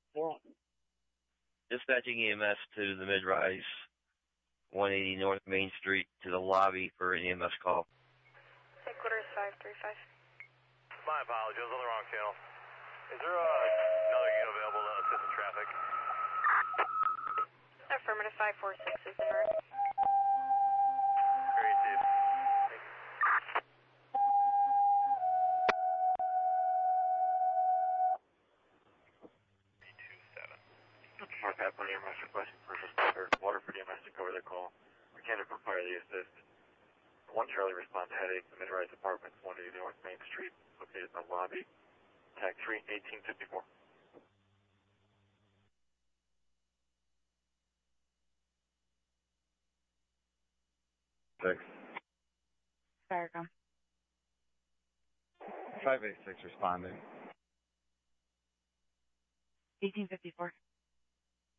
Dispatching EMS to the mid-rise, 180 North Main Street, to the lobby for an EMS call. Headquarters 535. My apologies, I was on the wrong channel. Is there another unit available to assist in traffic? Affirmative 546 is in route. Great, Steve. Mark Kaplan, EMS requesting first responder. Waterford EMS to cover the call. Mechanic for fire the assist. 1 Charlie response headache, the mid-rise apartments, 180 North Main Street, located in the lobby. Tag 3, 1854. Firecom. 586 responding. 1854.